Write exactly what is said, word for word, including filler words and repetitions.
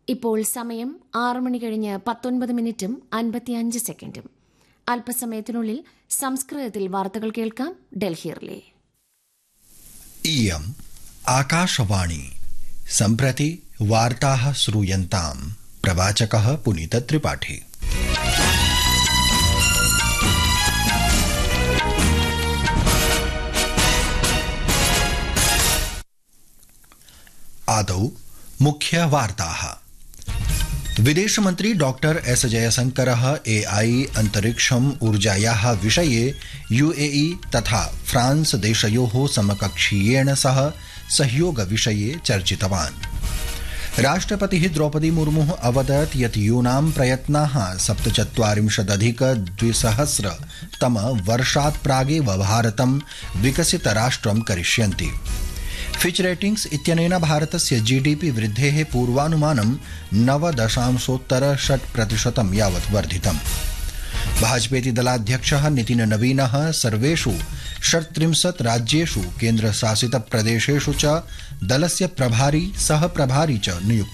ഇപ്പോൾ സമയം ആറ് മണി കഴിഞ്ഞ് പത്തൊൻപത് മിനിറ്റും അൻപത്തിയഞ്ച് സെക്കൻഡും. അല്പസമയത്തിനുള്ളിൽ സംസ്കൃതത്തിൽ വാർത്തകൾ കേൾക്കാം. ഡൽഹിയിലെ इयम् आकाशवाणी सम्प्रति वार्ताः श्रूयन्ताम्. प्रवाचकः पुनीत त्रिपाठी. आदौ मुख्य वार्ताः. विदेशमन्त्री डॉक्टर एस जयशंकरः एआई अंतरिक्षम् ऊर्जायाः विषये यूएई तथा फ्रांस देशयोः समकक्षीयेण सह सहयोग विषये चर्चितवान्. राष्ट्रपतिः द्रौपदी मुर्मुः अवदत् यत् यूनां प्रयत्नाः सप्तचत्वारिंशदधिक द्विसहस्रतम वर्षात् प्रागेव भारतं विकसितराष्ट्रं करिष्यन्ति. फिच रेटिंग्स इत्यनेन भारतस्य जीडीपी वृद्धेः पूर्वानुमानं नव दशांशोत्तर षट् प्रतिशतं यावत् वर्धितम्. भाजपेति दलाध्यक्षः नितिन नवीनः सर्वेषु षट्त्रिंशत् राज्येषु केन्द्रशासितप्रदेशेषु च दलस्य प्रभारी सह प्रभारी च नियुक्तः.